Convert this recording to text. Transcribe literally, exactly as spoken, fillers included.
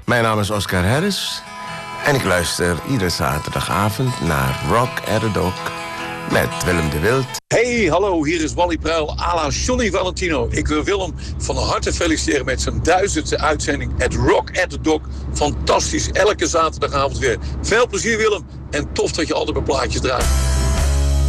Mijn naam is Oscar Harris en ik luister iedere zaterdagavond naar Rock at the Dock met Willem de Wild. Hey, hallo, hier is Wally Pruil à la Johnny Valentino. Ik wil Willem van harte feliciteren met zijn duizendste uitzending. Het Rock at the Dock. Fantastisch, elke zaterdagavond weer. Veel plezier Willem en tof dat je altijd bij plaatjes draait.